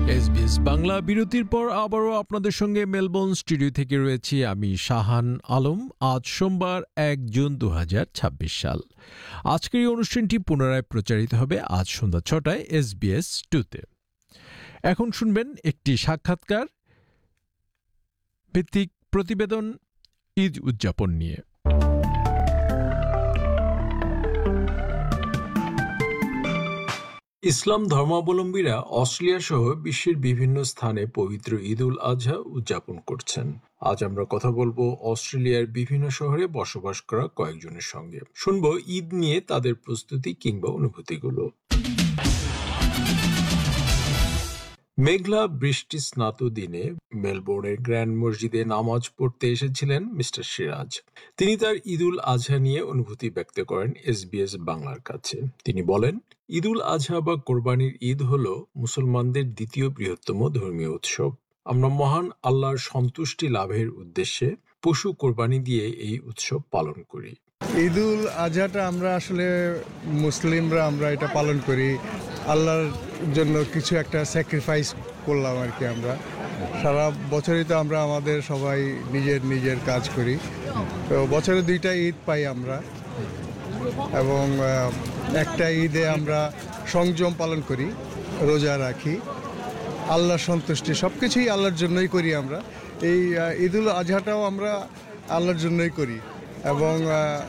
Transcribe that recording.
SBS Bangla বিরতির পর আবারও আপনাদের সঙ্গে মেলবোর্ন স্টুডিও থেকে রয়েছি আমি শাহান আলম। আজ সোমবার 1 জুন 2026 সাল। আজকের এই অনুষ্ঠানটি পুনরায় প্রচারিত হবে আজ সন্ধ্যা 6টায় এসবিএস 2-তে। এখন শুনবেন একটি সাক্ষাৎকার ভিত্তিক প্রতিবেদন ঈদ উদযাপন নিয়ে। ইসলাম ধর্মাবলম্বীরা অস্ট্রেলিয়া সহ বিশ্বের বিভিন্ন স্থানে পবিত্র ঈদ উল আজহা উদযাপন করছেন। আজ আমরা কথা বলবো অস্ট্রেলিয়ার বিভিন্ন শহরে বসবাস করা কয়েকজনের সঙ্গে। শুনবো ঈদ নিয়ে তাদের প্রস্তুতি কিংবা অনুভূতিগুলো। মেঘলা বৃষ্টি স্নাত দিনে মেলবোর্নের গ্র্যান্ড মসজিদে নামাজ পড়তে এসেছিলেন মিস্টার সিরাজ। তিনি তার ঈদ উল আজহা নিয়ে অনুভূতি ব্যক্ত করেন এসবিএস বাংলার কাছে। তিনি বলেন, ঈদ উল আজহা বা কোরবানির ঈদ হল মুসলমানদের দ্বিতীয় বৃহত্তম ধর্মীয় উৎসব। আমরা মহান আল্লাহর সন্তুষ্টি লাভের উদ্দেশ্যে পশু কোরবানি দিয়ে এই উৎসব পালন করি। ঈদ উল আজহাটা আমরা আসলে মুসলিমরা আমরা এটা পালন করি, আল্লাহর জন্য কিছু একটা স্যাক্রিফাইস করলাম আর কি। আমরা সারা বছরই তো আমরা আমাদের সবাই নিজের নিজের কাজ করি, তো বছরে 2টা ঈদ পাই আমরা, এবং একটা ঈদে আমরা সংযম পালন করি, রোজা রাখি, আল্লাহর সন্তুষ্টি সব কিছুই আল্লাহর জন্যই করি আমরা। এই ঈদ উল আজহাটাও আমরা আল্লাহর জন্যই করি, এবং